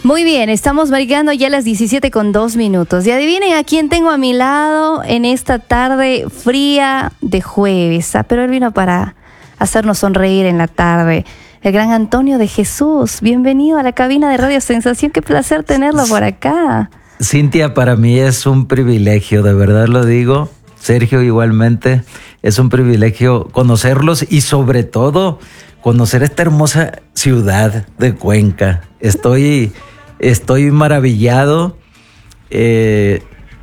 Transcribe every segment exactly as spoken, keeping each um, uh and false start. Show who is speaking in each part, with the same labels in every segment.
Speaker 1: Muy bien, estamos marcando ya las diecisiete con dos minutos. Y adivinen a quién tengo a mi lado en esta tarde fría de jueves. Ah, pero él vino para hacernos sonreír en la tarde. El gran Antonio de Jesús. Bienvenido a la cabina de Radio Sensación. Qué placer tenerlo por acá.
Speaker 2: Cintia, para mí es un privilegio, de verdad lo digo. Sergio, igualmente, es un privilegio conocerlos y sobre todo conocer esta hermosa ciudad de Cuenca. Estoy, estoy maravillado eh,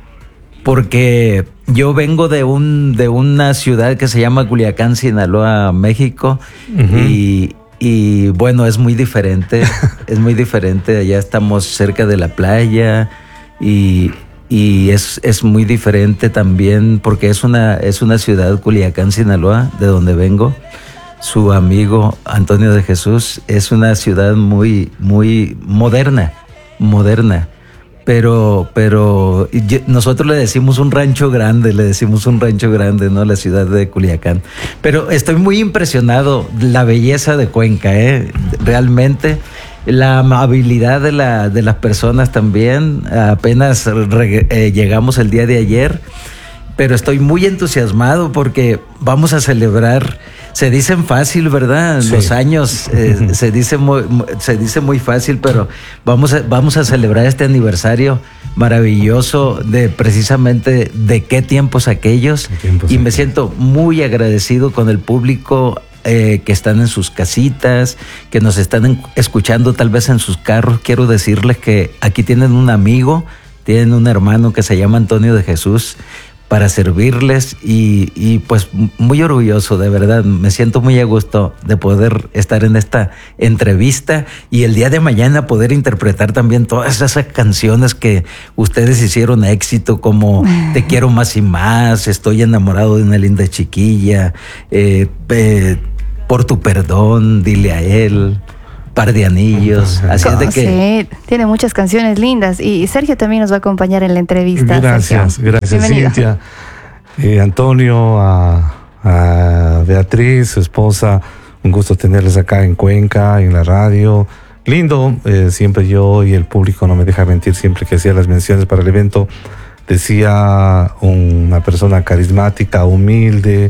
Speaker 2: porque yo vengo de un de una ciudad que se llama Culiacán, Sinaloa, México, uh-huh. y, y bueno, es muy diferente, es muy diferente. Allá estamos cerca de la playa y, y es, es muy diferente también porque es una, es una ciudad, Culiacán, Sinaloa, de donde vengo. Su amigo Antonio de Jesús, es una ciudad muy, muy moderna, moderna, pero, pero nosotros le decimos un rancho grande, le decimos un rancho grande, ¿no? La ciudad de Culiacán. Pero estoy muy impresionado, la belleza de Cuenca, ¿eh? Realmente, la amabilidad de, la, de las personas también. Apenas re, eh, llegamos el día de ayer, pero estoy muy entusiasmado porque vamos a celebrar. Se dicen fácil, ¿verdad? Sí. Los años eh, se dice muy, se dice muy fácil, pero vamos a, vamos a celebrar este aniversario maravilloso de precisamente de qué tiempos aquellos. ¿Qué tiempos y aquellos? Me siento muy agradecido con el público eh, que están en sus casitas, que nos están en, escuchando tal vez en sus carros. Quiero decirles que aquí tienen un amigo, tienen un hermano que se llama Antonio de Jesús, para servirles y, y pues muy orgulloso, de verdad, me siento muy a gusto de poder estar en esta entrevista y el día de mañana poder interpretar también todas esas canciones que ustedes hicieron éxito, como Te quiero más y más, Estoy enamorado de una linda chiquilla, eh, eh, Por tu perdón, Dile a él, Par de anillos, así es de que...
Speaker 1: Sí, tiene muchas canciones lindas y Sergio también nos va a acompañar en la entrevista.
Speaker 3: Gracias,
Speaker 1: Sergio.
Speaker 3: Gracias Cintia, eh, Antonio, a, a Beatriz, su esposa, un gusto tenerles acá en Cuenca, en la radio. Lindo, eh, siempre yo y el público no me deja mentir, siempre que hacía las menciones para el evento, decía una persona carismática, humilde,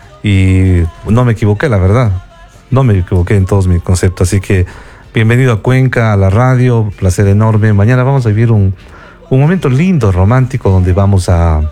Speaker 3: y no me equivoqué, la verdad. No me equivoqué en todos mis conceptos, así que bienvenido a Cuenca, a la radio, placer enorme. Mañana vamos a vivir un, un momento lindo, romántico, donde vamos a,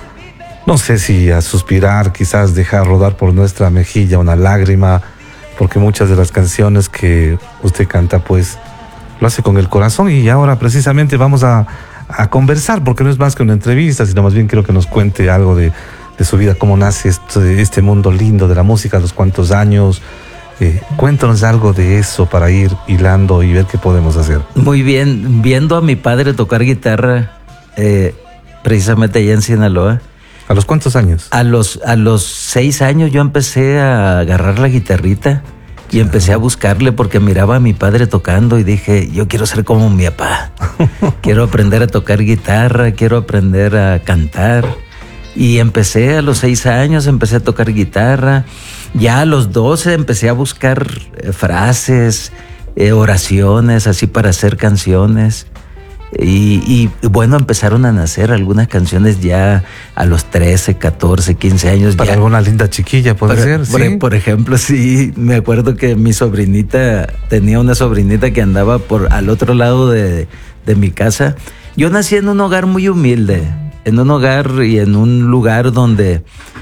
Speaker 3: no sé si a suspirar, quizás dejar rodar por nuestra mejilla una lágrima, porque muchas de las canciones que usted canta, pues, lo hace con el corazón. Y ahora precisamente vamos a, a conversar, porque no es más que una entrevista, sino más bien quiero que nos cuente algo de, de su vida, cómo nace este, este mundo lindo de la música, a los cuantos años. Eh, cuéntanos algo de eso para ir hilando y ver qué podemos hacer.
Speaker 2: Muy bien, viendo a mi padre tocar guitarra, eh, precisamente allá en Sinaloa.
Speaker 3: ¿A los cuántos años?
Speaker 2: A los, a los seis años yo empecé a agarrar la guitarrita y empecé a buscarle porque miraba a mi padre tocando y dije, yo quiero ser como mi papá. Quiero aprender a tocar guitarra, quiero aprender a cantar. Y empecé a los seis años, empecé a tocar guitarra. Ya a los doce empecé a buscar eh, frases, eh, oraciones, así para hacer canciones. Y, y, y bueno, empezaron a nacer algunas canciones ya a los trece, catorce, quince años.
Speaker 3: Para
Speaker 2: ya.
Speaker 3: Alguna linda chiquilla, puede
Speaker 2: por,
Speaker 3: ser,
Speaker 2: por,
Speaker 3: ¿sí?
Speaker 2: Por ejemplo, sí, me acuerdo que mi sobrinita, tenía una sobrinita que andaba por al otro lado de, de mi casa. Yo nací en un hogar muy humilde, en un hogar y en un lugar donde...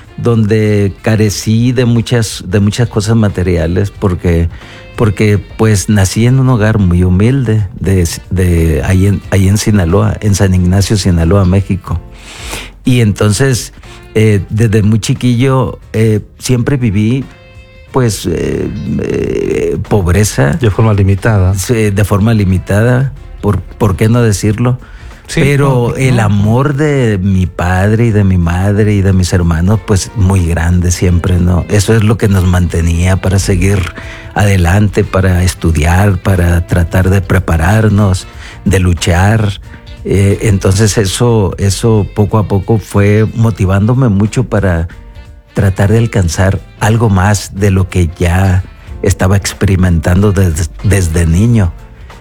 Speaker 2: donde carecí de muchas de muchas cosas materiales porque porque pues nací en un hogar muy humilde de, de ahí en ahí en Sinaloa, en San Ignacio, Sinaloa, México. Y entonces eh, desde muy chiquillo eh, siempre viví pues eh, eh, pobreza
Speaker 3: de forma limitada.
Speaker 2: De forma limitada, por por qué no decirlo. Sí, pero no, el no. amor de mi padre y de mi madre y de mis hermanos, pues muy grande siempre, ¿no? Eso es lo que nos mantenía para seguir adelante, para estudiar, para tratar de prepararnos, de luchar. Eh, entonces eso, eso poco a poco fue motivándome mucho para tratar de alcanzar algo más de lo que ya estaba experimentando desde, desde niño.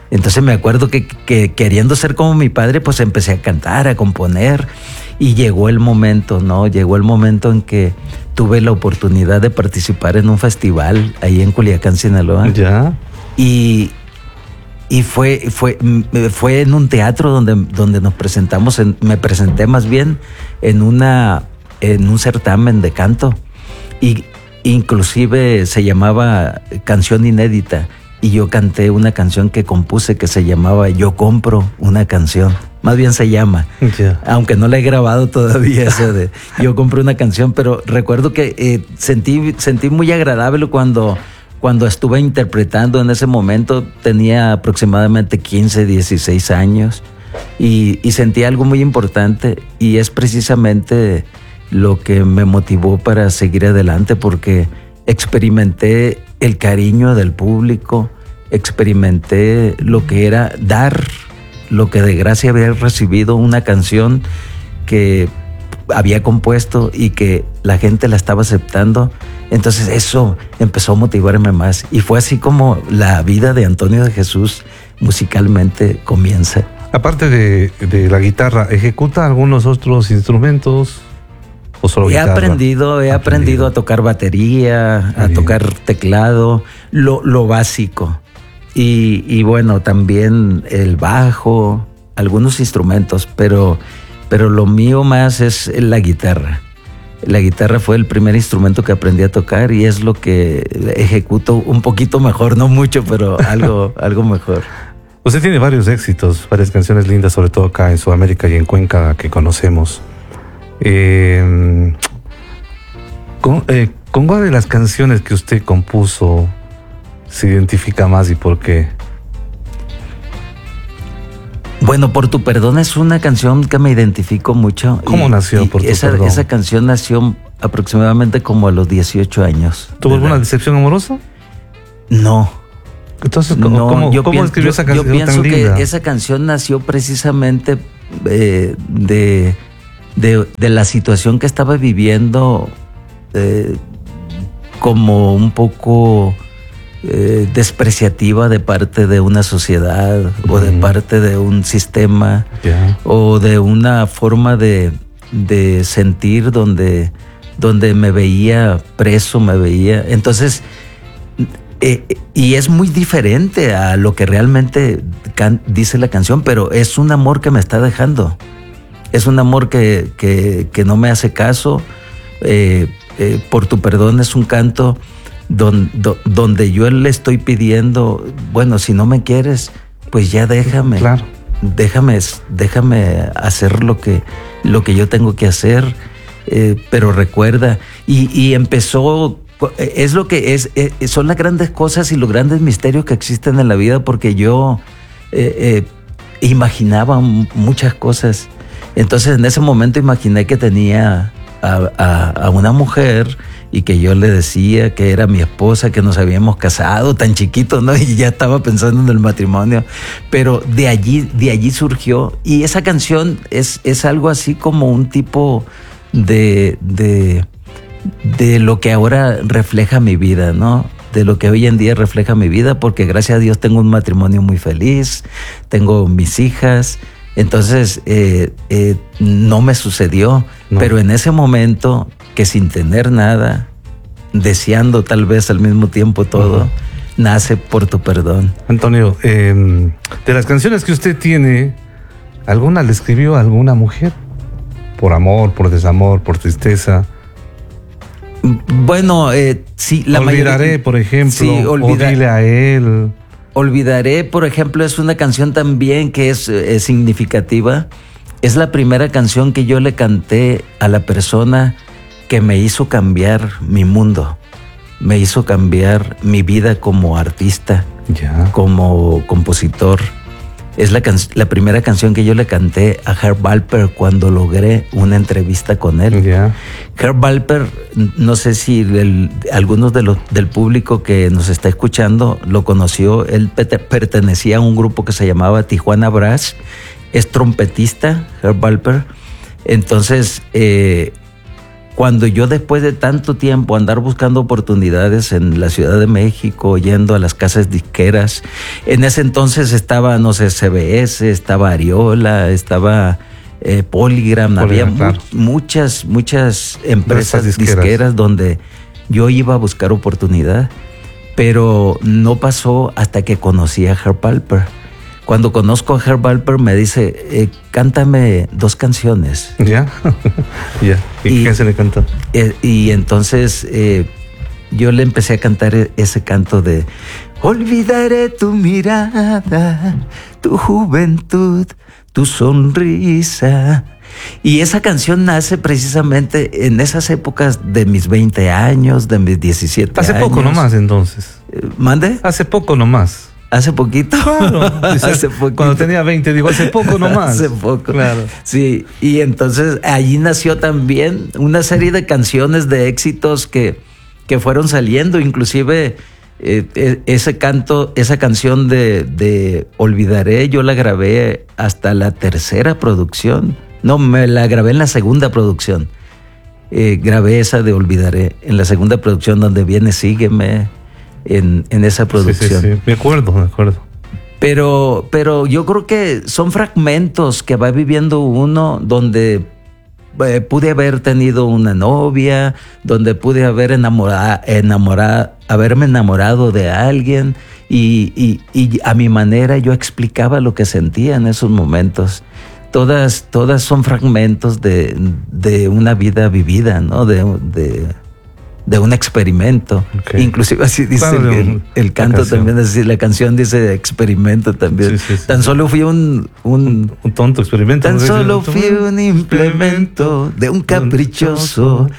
Speaker 2: Entonces me acuerdo que, que queriendo ser como mi padre, pues empecé a cantar, a componer, y llegó el momento, ¿no? Llegó el momento en que tuve la oportunidad de participar en un festival ahí en Culiacán, Sinaloa.
Speaker 3: Ya.
Speaker 2: Y, y fue, fue, fue en un teatro donde, donde nos presentamos, en, me presenté más bien en, una, en un certamen de canto. Y inclusive se llamaba Canción Inédita. Y yo canté una canción que compuse que se llamaba Yo Compro una Canción. Más bien se llama, yeah. Aunque no la he grabado todavía, eso de Yo Compro una Canción, pero recuerdo que eh, sentí, sentí muy agradable cuando, cuando estuve interpretando en ese momento. Tenía aproximadamente quince, dieciséis años y, y sentí algo muy importante, y es precisamente lo que me motivó para seguir adelante, porque experimenté el cariño del público, experimenté lo que era dar, lo que de gracia había recibido, una canción que había compuesto y que la gente la estaba aceptando. Entonces eso empezó a motivarme más, y fue así como la vida de Antonio de Jesús musicalmente comienza.
Speaker 3: Aparte de, de la guitarra, ¿ejecuta algunos otros instrumentos? ¿O solo
Speaker 2: he
Speaker 3: guitarra?
Speaker 2: aprendido, he aprendido. aprendido a tocar batería, a tocar teclado, lo, lo básico. Y, y bueno, también el bajo, algunos instrumentos, pero, pero lo mío más es la guitarra. La guitarra fue el primer instrumento que aprendí a tocar, y es lo que ejecuto un poquito mejor, no mucho, pero algo, algo mejor.
Speaker 3: Usted tiene varios éxitos, varias canciones lindas, sobre todo acá en Sudamérica y en Cuenca, que conocemos. Eh, con, eh, ¿Con cuál de las canciones que usted compuso se identifica más y por qué?
Speaker 2: Bueno, Por tu perdón es una canción que me identifico mucho.
Speaker 3: ¿Cómo
Speaker 2: y,
Speaker 3: nació
Speaker 2: y
Speaker 3: Por tu
Speaker 2: esa,
Speaker 3: perdón?
Speaker 2: Esa canción nació aproximadamente como a los dieciocho años.
Speaker 3: ¿Tuvo alguna decepción amorosa?
Speaker 2: No.
Speaker 3: Entonces, ¿cómo,
Speaker 2: no,
Speaker 3: cómo,
Speaker 2: yo
Speaker 3: ¿cómo
Speaker 2: pienso,
Speaker 3: escribió esa
Speaker 2: yo,
Speaker 3: canción
Speaker 2: yo pienso
Speaker 3: tan linda?
Speaker 2: que esa canción nació precisamente eh, de, de, de la situación que estaba viviendo, eh, como un poco eh, despreciativa de parte de una sociedad, mm. o de parte de un sistema, yeah. o de una forma de, de sentir donde, donde me veía preso, me veía... Entonces... Eh, y es muy diferente a lo que realmente can- dice la canción, pero es un amor que me está dejando. Es un amor que, que, que no me hace caso. Eh, eh, Por tu perdón es un canto don, do, donde yo le estoy pidiendo, bueno, si no me quieres, pues ya déjame.
Speaker 3: Claro.
Speaker 2: Déjame, déjame hacer lo que, lo que yo tengo que hacer. Eh, pero recuerda, y, y empezó... Es lo que es, es, son las grandes cosas y los grandes misterios que existen en la vida, porque yo eh, eh, imaginaba muchas cosas. Entonces en ese momento imaginé que tenía a, a, a una mujer y que yo le decía que era mi esposa, que nos habíamos casado tan chiquitos, ¿no? Y ya estaba pensando en el matrimonio. Pero de allí, de allí surgió, y esa canción es, es algo así como un tipo de... de de lo que ahora refleja mi vida, ¿no? De lo que hoy en día refleja mi vida, porque gracias a Dios tengo un matrimonio muy feliz, tengo mis hijas, entonces eh, eh, no me sucedió, no. Pero en ese momento, que sin tener nada, deseando tal vez al mismo tiempo todo, uh-huh. nace Por tu perdón.
Speaker 3: Antonio, eh, de las canciones que usted tiene, ¿alguna le escribió a alguna mujer? Por amor, por desamor, por tristeza.
Speaker 2: Bueno, eh, sí, la
Speaker 3: Olvidaré,
Speaker 2: mayoría,
Speaker 3: por ejemplo,
Speaker 2: sí, olvida,
Speaker 3: o Dile a él.
Speaker 2: Olvidaré, por ejemplo, es una canción también que es, es significativa. Es la primera canción que yo le canté a la persona que me hizo cambiar mi mundo, me hizo cambiar mi vida como artista,
Speaker 3: ya.
Speaker 2: como compositor. Es la, can- la primera canción que yo le canté a Herb Alpert cuando logré una entrevista con él.
Speaker 3: Yeah.
Speaker 2: Herb Alpert, no sé si el, algunos de los, del público que nos está escuchando lo conoció. Él pete- pertenecía a un grupo que se llamaba Tijuana Brass. Es trompetista, Herb Alpert. Entonces, eh, cuando yo después de tanto tiempo andar buscando oportunidades en la Ciudad de México, yendo a las casas disqueras, en ese entonces estaba, no sé, C B S, estaba Ariola, estaba eh, Polygram,
Speaker 3: Polygram,
Speaker 2: había mu
Speaker 3: claro.
Speaker 2: muchas, muchas empresas
Speaker 3: disqueras.
Speaker 2: disqueras donde yo iba a buscar oportunidad, pero no pasó hasta que conocí a Herb Alpert. Cuando conozco a Herb Alpert me dice, eh, cántame dos canciones.
Speaker 3: ¿Ya? ¿Ya? ¿Y,
Speaker 2: Y-
Speaker 3: qué se le cantó?
Speaker 2: Eh, y entonces eh, yo le empecé a cantar e- ese canto de olvidaré tu mirada, tu juventud, tu sonrisa. Y esa canción nace precisamente en esas épocas de mis veinte años, de mis diecisiete
Speaker 3: Hace
Speaker 2: años.
Speaker 3: poco nomás, entonces.
Speaker 2: Eh, ¿Mande?
Speaker 3: Hace poco nomás.
Speaker 2: ¿Hace poquito?
Speaker 3: Claro.
Speaker 2: Hace poquito.
Speaker 3: Cuando tenía veinte, digo, hace poco nomás.
Speaker 2: Hace poco.
Speaker 3: Claro.
Speaker 2: Sí, y entonces allí nació también una serie de canciones de éxitos que, que fueron saliendo, inclusive eh, eh, ese canto, esa canción de, de Olvidaré, yo la grabé hasta la tercera producción. No, me la grabé en la segunda producción. Eh, grabé esa de Olvidaré en la segunda producción donde viene Sígueme en, en esa producción.
Speaker 3: Sí, sí, sí. Me acuerdo, me acuerdo.
Speaker 2: Pero, pero yo creo que son fragmentos que va viviendo uno donde eh, pude haber tenido una novia, donde pude haber enamorado, enamorado, haberme enamorado de alguien y, y, y a mi manera yo explicaba lo que sentía en esos momentos. Todas, todas son fragmentos de, de una vida vivida, ¿no? De, de, de un experimento.
Speaker 3: Okay.
Speaker 2: Inclusive así dice
Speaker 3: Claro,
Speaker 2: el, el, el canto
Speaker 3: canción.
Speaker 2: también, así, la canción dice experimento también.
Speaker 3: Sí, sí, sí.
Speaker 2: Tan solo fui un... un
Speaker 3: Un tonto experimento.
Speaker 2: Tan
Speaker 3: ¿no?
Speaker 2: solo fui un implemento de un caprichoso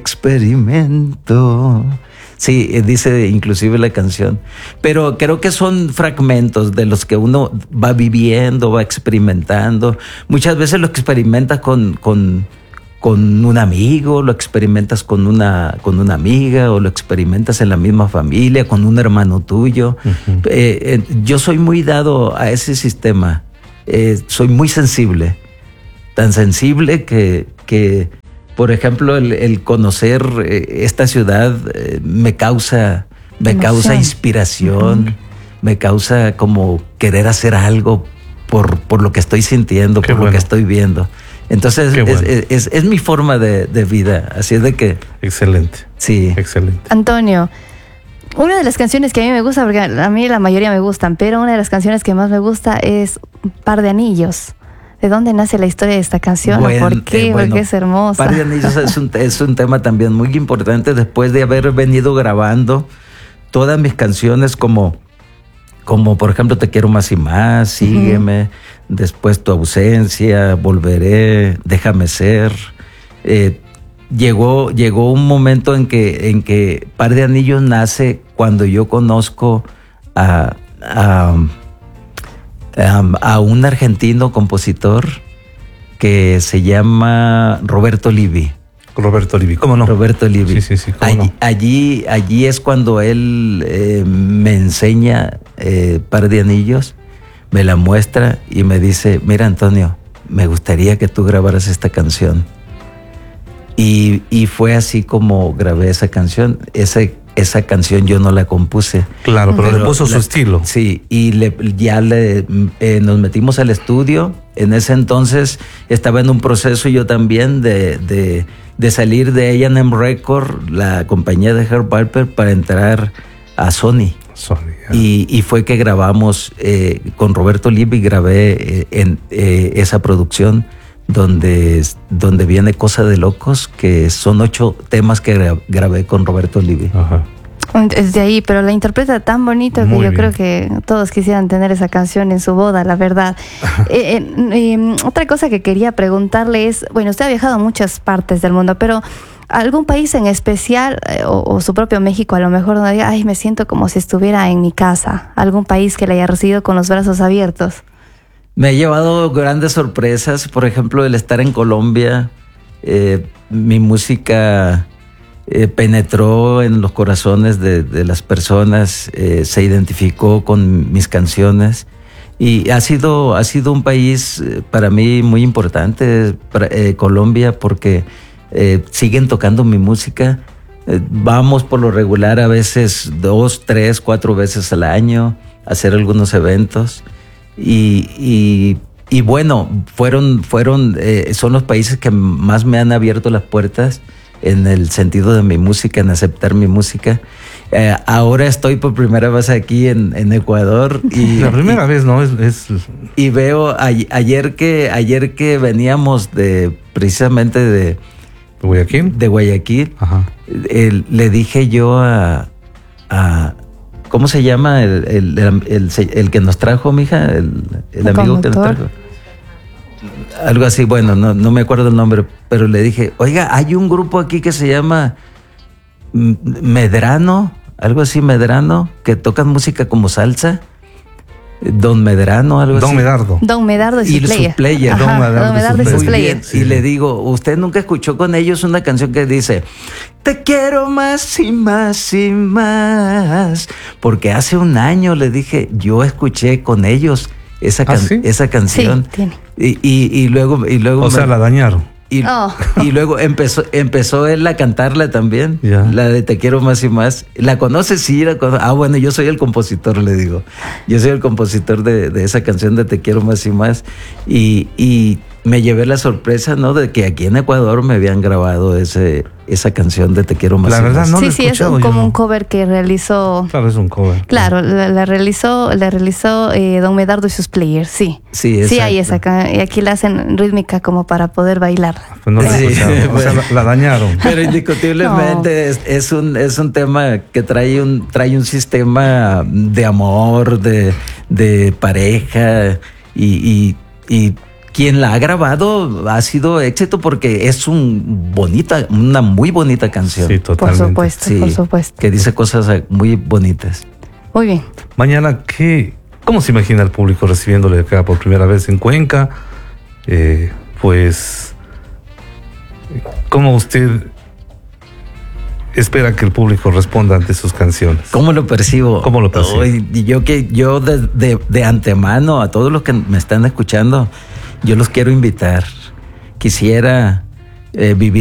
Speaker 2: experimento. Sí, eh, dice inclusive la canción. Pero creo que son fragmentos de los que uno va viviendo, va experimentando. Muchas veces lo experimentas con, con, con un amigo, lo experimentas con una, con una amiga, o lo experimentas en la misma familia, con un hermano tuyo.
Speaker 3: Ujú.
Speaker 2: Eh, eh, yo soy muy dado a ese sistema. Eh, soy muy sensible. Tan sensible que, que por ejemplo, el, el conocer eh, esta ciudad eh, me causa, me
Speaker 1: Emoción.
Speaker 2: causa inspiración,
Speaker 1: Ujú.
Speaker 2: me causa como querer hacer algo por, por lo que estoy sintiendo,
Speaker 3: Qué
Speaker 2: por lo
Speaker 3: bueno.
Speaker 2: que estoy viendo. Entonces,
Speaker 3: Qué
Speaker 2: es,
Speaker 3: bueno.
Speaker 2: es, es, es mi forma de, de vida. Así es de que,
Speaker 3: Excelente,
Speaker 2: sí.
Speaker 3: excelente.
Speaker 1: Antonio, una de las canciones que a mí me gusta, porque a mí la mayoría me gustan, pero una de las canciones que más me gusta es Par de Anillos. ¿De dónde nace la historia de esta canción?
Speaker 2: Buen-
Speaker 1: ¿O ¿Por qué?
Speaker 2: eh, bueno,
Speaker 1: Porque es hermosa.
Speaker 2: Par de Anillos es un, es un tema también muy importante después de haber venido grabando todas mis canciones como, como por ejemplo Te quiero más y más, Sígueme, después Tu ausencia, Volveré, Déjame ser. Eh, llegó, llegó un momento en que, en que Par de Anillos nace cuando yo conozco a... a Um, a un argentino compositor que se llama Roberto Livi.
Speaker 3: Roberto Livi, ¿cómo no?
Speaker 2: Roberto Livi.
Speaker 3: Sí, sí, sí, cómo
Speaker 2: allí,
Speaker 3: no.
Speaker 2: allí, allí es cuando él eh, me enseña eh, Par de Anillos, me la muestra y me dice, mira Antonio, me gustaría que tú grabaras esta canción. Y, y fue así como grabé esa canción. Ese Esa canción yo no la compuse.
Speaker 3: Claro, pero,
Speaker 2: Pero
Speaker 3: le puso su
Speaker 2: la-
Speaker 3: estilo.
Speaker 2: Sí, y le, ya le, eh, nos metimos al estudio. En ese entonces estaba en un proceso yo también de, de, de salir de A and M Record, la compañía de Herb Alpert, para entrar a Sony.
Speaker 3: Sorry, ya.
Speaker 2: Y, y fue que grabamos eh, con Roberto Livi, grabé eh, en eh, esa producción donde, donde viene Cosa de Locos, que son ocho temas que gra- grabé con Roberto Livi.
Speaker 3: Ajá.
Speaker 1: Es de ahí, pero la interpreta tan bonito que
Speaker 3: Muy
Speaker 1: yo
Speaker 3: bien.
Speaker 1: creo que todos quisieran tener esa canción en su boda, la verdad. Eh, eh, eh, otra cosa que quería preguntarle es, bueno, usted ha viajado a muchas partes del mundo, pero ¿algún país en especial, eh, o, o su propio México a lo mejor, donde diga, ay, me siento como si estuviera en mi casa? ¿Algún país que le haya recibido con los brazos abiertos?
Speaker 2: Me ha llevado grandes sorpresas, por ejemplo, el estar en Colombia. Eh, mi música eh, penetró en los corazones de, de las personas, eh, se identificó con mis canciones y ha sido, ha sido un país eh, para mí muy importante, para, eh, Colombia, porque eh, siguen tocando mi música. Eh, vamos por lo regular a veces dos, tres, cuatro veces al año a hacer algunos eventos. Y, y, y bueno, fueron, fueron, eh, son los países que más me han abierto las puertas en el sentido de mi música, en aceptar mi música. Eh, ahora estoy por primera vez aquí en, en Ecuador. Y,
Speaker 3: la primera
Speaker 2: y,
Speaker 3: vez, ¿no? Es, es...
Speaker 2: Y veo a, ayer, que, ayer que veníamos de precisamente de...
Speaker 3: ¿De Guayaquil?
Speaker 2: De Guayaquil.
Speaker 3: Ajá.
Speaker 2: Eh, le dije yo a... a ¿cómo se llama el, el, el, el, el que nos trajo, mija? El, el amigo que nos trajo. Algo así, bueno, no, no me acuerdo el nombre, pero le dije, oiga, hay un grupo aquí que se llama Medrano, algo así, Medrano, que tocan música como salsa. Don Medrano, algo
Speaker 3: Don
Speaker 2: así.
Speaker 3: Medardo.
Speaker 1: Don Medardo y,
Speaker 2: y
Speaker 1: sus
Speaker 2: sus players.
Speaker 1: Ajá,
Speaker 3: Don Medardo,
Speaker 1: Don Medardo y sus players.
Speaker 2: Sí. Y le digo, ¿usted nunca escuchó con ellos una canción que dice te quiero más y más y más? Porque hace un año le dije, yo escuché con ellos esa, can- ¿Ah, sí? esa canción.
Speaker 1: Sí, tiene.
Speaker 2: Y, y, y luego, y luego
Speaker 3: o
Speaker 2: me,
Speaker 3: sea, la dañaron.
Speaker 2: Y,
Speaker 1: oh.
Speaker 2: y luego empezó, empezó él a cantarla también,
Speaker 3: yeah.
Speaker 2: la de Te quiero más y más. ¿La conoces? Sí, la cono- ah, bueno, yo soy el compositor, le digo. Yo soy el compositor de, de esa canción de Te quiero más y más. Y, y me llevé la sorpresa, ¿no? De que aquí en Ecuador me habían grabado ese, esa canción de Te quiero más
Speaker 3: la
Speaker 2: y
Speaker 3: verdad,
Speaker 2: más.
Speaker 3: No
Speaker 1: sí,
Speaker 3: lo he
Speaker 1: sí, es un, como un cover que realizó.
Speaker 3: Claro, es un cover.
Speaker 1: Claro, la, la realizó, la realizó eh, Don Medardo y sus players, sí.
Speaker 2: Sí,
Speaker 1: sí, hay esa. Y aquí la hacen rítmica como para poder bailar.
Speaker 3: Pues no la he
Speaker 2: Sí,
Speaker 3: escuchado. O sea, la, la dañaron.
Speaker 2: Pero indiscutiblemente
Speaker 1: No.
Speaker 2: es, es, un, es un tema que trae un, trae un sistema de amor, de, de pareja y, y, y quien la ha grabado ha sido éxito porque es un bonita, una muy bonita canción.
Speaker 3: Sí, totalmente.
Speaker 1: Por supuesto,
Speaker 2: Sí,
Speaker 1: por supuesto.
Speaker 2: que dice cosas muy bonitas.
Speaker 1: Muy bien.
Speaker 3: Mañana, ¿qué, ¿cómo se imagina el público recibiéndole acá por primera vez en Cuenca? Eh, pues, ¿cómo usted espera que el público responda ante sus canciones?
Speaker 2: ¿Cómo lo percibo?
Speaker 3: ¿Cómo lo percibo?
Speaker 2: Y yo que yo de, de, de antemano a todos los que me están escuchando, yo los quiero invitar. Quisiera eh, vivir